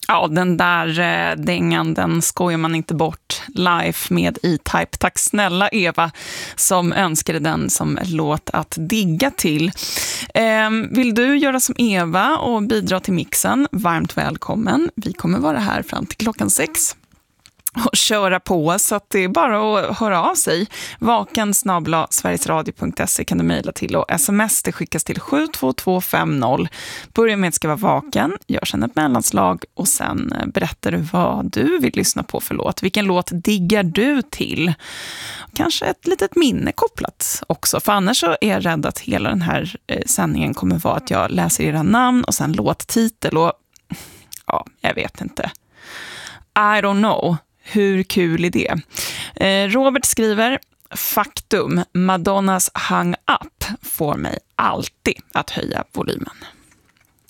Ja, den där dängan, den skojar man inte bort. Life med E-Type. Tack snälla Eva som önskade den som låt att digga till. Vill du göra som Eva och bidra till mixen? Varmt välkommen. Vi kommer vara här fram till 6:00 och köra på, så att det är bara att höra av sig. vaken@sverigesradio.se kan du mejla till, och sms det skickas till 72250. Börja med att ska vara vaken, gör sedan ett mellanslag och sen berättar du vad du vill lyssna på för låt. Vilken låt diggar du till? Kanske ett litet minne kopplat också, för annars så är jag rädd att hela den här sändningen kommer vara att jag läser era namn och sen låttitel och ja, jag vet inte. I don't know. Hur kul är det? Robert skriver: faktum, Madonnas Hang Up får mig alltid att höja volymen.